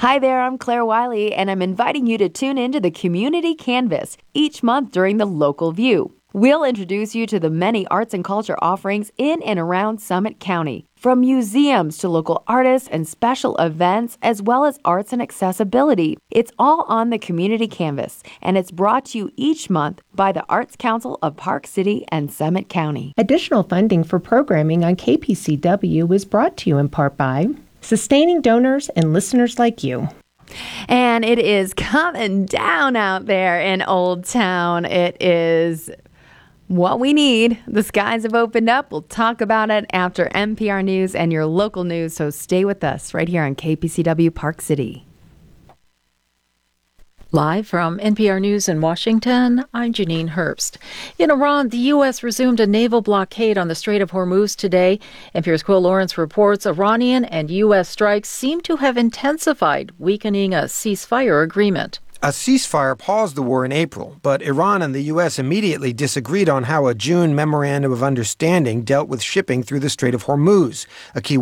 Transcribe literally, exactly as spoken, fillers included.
Hi there, I'm Claire Wiley, and I'm inviting you to tune into the Community Canvas each month during the Local View. We'll introduce you to the many arts and culture offerings in and around Summit County, from museums to local artists and special events, as well as arts and accessibility. It's all on the Community Canvas, and it's brought to you each month by the Arts Council of Park City and Summit County. Additional funding for programming on K P C W is brought to you in part by sustaining donors and listeners like you. And it is coming down out there in Old Town. It is what we need. The skies have opened up. We'll talk about it after N P R News and your local news, so stay with us right here on K P C W Park City. Live from N P R News in Washington, I'm Janine Herbst. In Iran, the U S resumed a naval blockade on the Strait of Hormuz today. N P R's Quill Lawrence reports Iranian and U S strikes seem to have intensified, weakening a ceasefire agreement. A ceasefire paused the war in April, but Iran and the U S immediately disagreed on how a June memorandum of understanding dealt with shipping through the Strait of Hormuz, a key